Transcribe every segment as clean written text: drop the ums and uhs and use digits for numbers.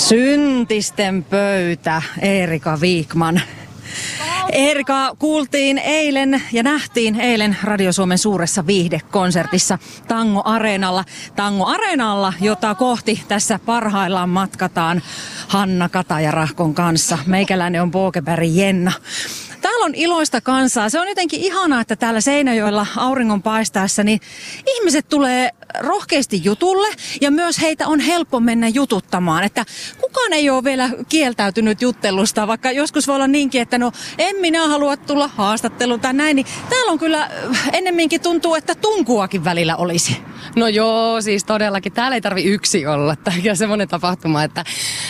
Syntisten pöytä, Eerika Vikman. Eerika kuultiin eilen ja nähtiin eilen Radio Suomen suuressa viihdekonsertissa Tango Areenalla. Tango Areenalla, jota kohti tässä parhaillaan matkataan Hanna Kataja-Rahkon kanssa. Meikäläinen on Pågeberg Jenna. Täällä on iloista kansaa. Se on jotenkin ihanaa, että täällä Seinäjoella auringon paistaessa niin ihmiset tulee rohkeasti jutulle ja myös heitä on helppo mennä jututtamaan. Että kukaan ei ole vielä kieltäytynyt juttelusta, vaikka joskus voi olla niinkin, että no en minä halua tulla haastatteluun tai näin. Niin täällä on kyllä ennemminkin tuntuu, että tunkuakin välillä olisi. No joo, siis todellakin. Täällä ei tarvi yksi olla. Tämä on semmoinen tapahtuma, että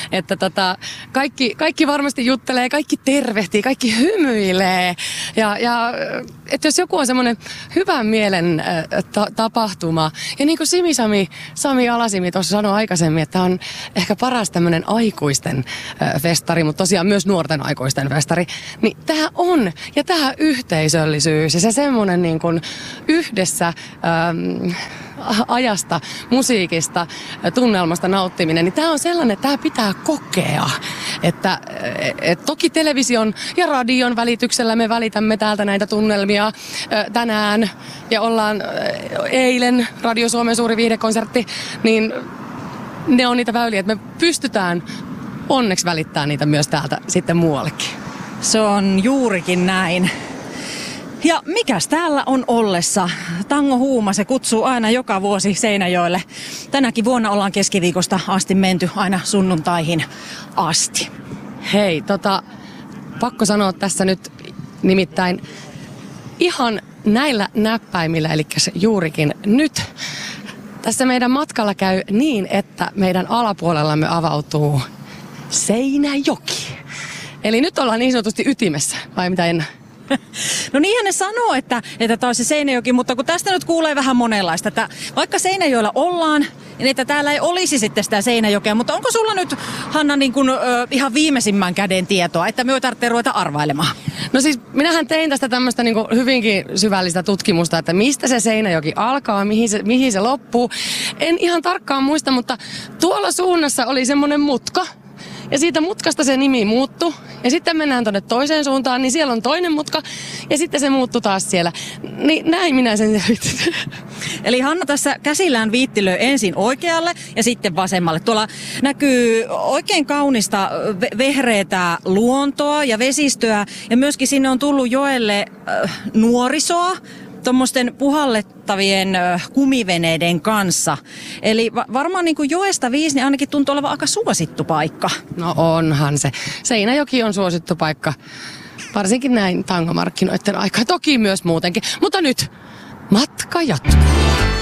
kaikki varmasti juttelee, kaikki tervehtii, kaikki hymyilee. Ja että jos joku on semmoinen hyvän mielen tapahtuma, ja niin kuin Sami Alasimi tuossa sanoi aikaisemmin, että on ehkä paras tämmöinen aikuisten festari, mutta tosiaan myös nuorten aikuisten festari, niin tämä on, ja tämä yhteisöllisyys ja se semmoinen niin kuin yhdessä ajasta, musiikista, tunnelmasta nauttiminen, niin tämä on sellainen, että tämä pitää kokea. Että toki television ja radion välityksellä me välitämme täältä näitä tunnelmia tänään ja ollaan eilen Radio Suomen suuri viihdekonsertti, niin ne on niitä väyliä, että me pystytään onneksi välittämään niitä myös täältä sitten muuallekin. Se on juurikin näin. Ja mikäs täällä on ollessa? Tango Huuma, se kutsuu aina joka vuosi Seinäjoelle. Tänäkin vuonna ollaan keskiviikosta asti menty aina sunnuntaihin asti. Hei, pakko sanoa tässä nyt nimittäin ihan näillä näppäimillä, eli juurikin nyt. Tässä meidän matkalla käy niin, että meidän alapuolellamme avautuu Seinäjoki. Eli nyt ollaan niin sanotusti ytimessä, vai mitä Enna? No niinhän ne sanoo, että tämä on se Seinäjoki, mutta kun tästä nyt kuulee vähän monenlaista, että vaikka Seinäjoella ollaan, niin että täällä ei olisi sitten sitä Seinäjokea, mutta onko sulla nyt, Hanna, niin kuin, ihan viimeisimmän käden tietoa, että me ei tarvitse ruveta arvailemaan? No siis minähän tein tästä tämmöistä niin kuin hyvinkin syvällistä tutkimusta, että mistä se Seinäjoki alkaa, mihin se loppuu. En ihan tarkkaan muista, mutta tuolla suunnassa oli semmoinen mutka. Ja siitä mutkasta se nimi muuttui. Ja sitten mennään tuonne toiseen suuntaan, niin siellä on toinen mutka. Ja sitten se muuttui taas siellä. Niin näin minä sen selvitin. Eli Hanna tässä käsillään viittilöi ensin oikealle ja sitten vasemmalle. Tuolla näkyy oikein kaunista vehreätä luontoa ja vesistöä. Ja myöskin sinne on tullut joelle nuorisoa. Tuommoisten puhallettavien kumiveneiden kanssa. Eli varmaan niin kuin joesta 5 niin ainakin tuntuu olevan aika suosittu paikka. No onhan se. Seinäjoki on suosittu paikka. Varsinkin näin tangomarkkinoiden aikaa. Toki myös muutenkin. Mutta nyt matka jatkuu.